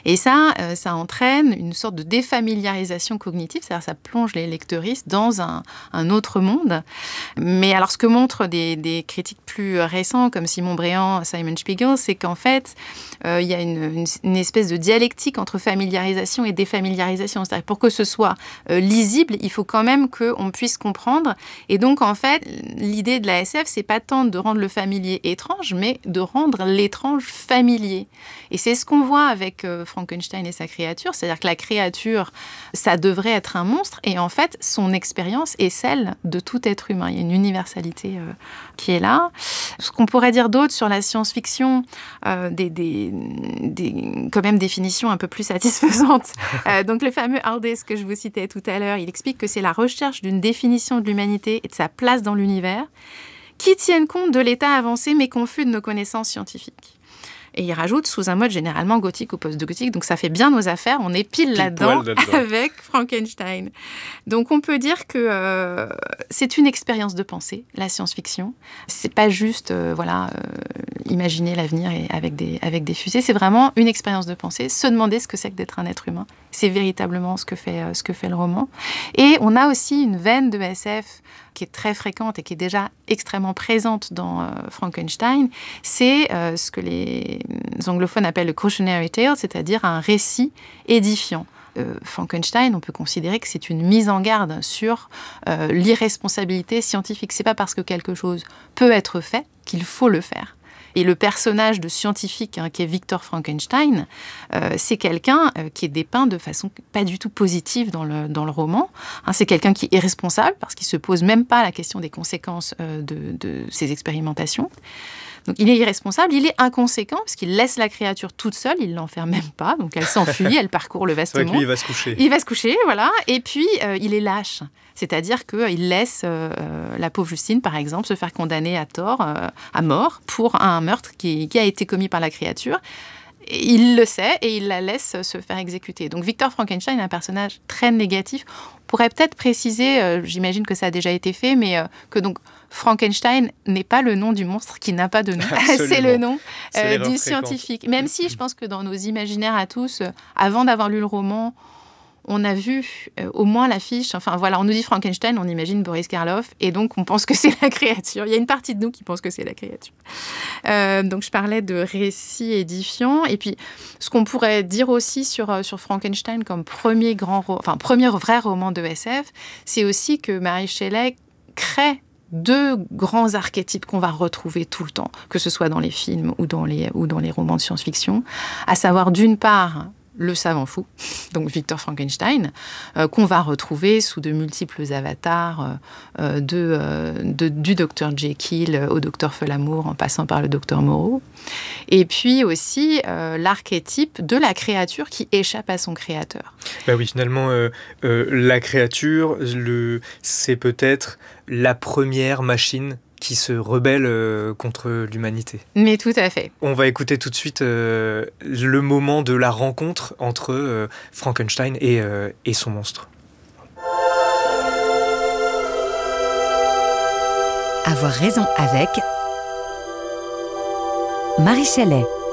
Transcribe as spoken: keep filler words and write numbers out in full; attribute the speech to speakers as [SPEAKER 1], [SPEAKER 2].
[SPEAKER 1] Et ça, euh, ça entraîne une sorte de défamiliarisation cognitive, c'est-à-dire ça plonge les lecteuristes dans un, un autre monde. Mais alors, ce que montrent des, des critiques plus récents, comme Simon Bréant, Simon Spiegel, c'est qu'en fait, euh, il y a une, une, une espèce de dialectique entre familiarisation et défamiliarisation. C'est-à-dire, pour que ce soit euh, lisible, il faut quand même qu'on puisse comprendre. Et donc, en fait, l'idée de la S F, c'est pas tant de rendre le familier étrange, mais de rendre l'étrange familier. Et c'est ce qu'on voit avec euh, Frankenstein et sa créature, c'est-à-dire que la créature, ça devrait être un monstre, et en fait, son expérience est celle de tout être humain. Il y a une universalité euh, qui est là. Ce qu'on pourrait dire d'autre sur la science-fiction, euh, des, des, des quand même définitions un peu plus satisfaisantes. euh, donc le fameux Aldous que je vous citais tout à l'heure, il explique que c'est la recherche d'une définition de l'humanité et de sa place dans l'univers qui tienne compte de l'état avancé mais confus de nos connaissances scientifiques. Et il rajoute sous un mode généralement gothique ou post-gothique, donc ça fait bien nos affaires, on est pile, pile là-dedans, là-dedans avec Frankenstein. Donc on peut dire que euh, c'est une expérience de pensée, la science-fiction. C'est pas juste euh, voilà, euh, imaginer l'avenir et avec, des, avec des fusées, c'est vraiment une expérience de pensée, se demander ce que c'est que d'être un être humain. C'est véritablement ce que fait, euh, ce que fait le roman. Et on a aussi une veine de S F qui est très fréquente et qui est déjà extrêmement présente dans euh, Frankenstein, c'est euh, ce que les anglophones appellent le cautionary tale, c'est-à-dire un récit édifiant. Euh, Frankenstein, on peut considérer que c'est une mise en garde sur euh, l'irresponsabilité scientifique. C'est pas parce que quelque chose peut être fait qu'il faut le faire. Et le personnage de scientifique hein, qui est Victor Frankenstein, euh, c'est quelqu'un euh, qui est dépeint de façon pas du tout positive dans le, dans le roman. Hein, c'est quelqu'un qui est irresponsable parce qu'il ne se pose même pas la question des conséquences euh, de, de ses expérimentations. Donc il est irresponsable, il est inconséquent parce qu'il laisse la créature toute seule, il ne l'enferme même pas, donc elle s'enfuit, elle parcourt le vaste monde.
[SPEAKER 2] Lui, il va se coucher.
[SPEAKER 1] Il va se coucher, voilà. Et puis euh, il est lâche, c'est-à-dire qu'il laisse euh, la pauvre Justine, par exemple, se faire condamner à tort, euh, à mort, pour un meurtre qui, qui a été commis par la créature. Il le sait et il la laisse se faire exécuter. Donc Victor Frankenstein est un personnage très négatif. On pourrait peut-être préciser, euh, j'imagine que ça a déjà été fait, mais euh, que donc Frankenstein n'est pas le nom du monstre qui n'a pas de nom. C'est le nom euh, du scientifique. Même si je pense que dans nos imaginaires à tous, euh, avant d'avoir lu le roman, on a vu euh, au moins l'affiche. Enfin voilà, on nous dit Frankenstein, on imagine Boris Karloff, et donc on pense que c'est la créature. Il y a une partie de nous qui pense que c'est la créature. Euh, donc je parlais de récit édifiant, et puis ce qu'on pourrait dire aussi sur sur Frankenstein comme premier grand, ro- enfin premier vrai roman de S F, c'est aussi que Mary Shelley crée deux grands archétypes qu'on va retrouver tout le temps, que ce soit dans les films ou dans les ou dans les romans de science-fiction, à savoir d'une part le savant fou, donc Victor Frankenstein, euh, qu'on va retrouver sous de multiples avatars, euh, de, euh, de, du docteur Jekyll au docteur Folamour, en passant par le docteur Moreau. Et puis aussi euh, l'archétype de la créature qui échappe à son créateur.
[SPEAKER 2] Bah oui, finalement, euh, euh, la créature, le, c'est peut-être la première machine qui se rebelle euh, contre l'humanité.
[SPEAKER 1] Mais tout à fait.
[SPEAKER 2] On va écouter tout de suite euh, le moment de la rencontre entre euh, Frankenstein et, euh, et son monstre.
[SPEAKER 3] Avoir raison avec Marie Shelley.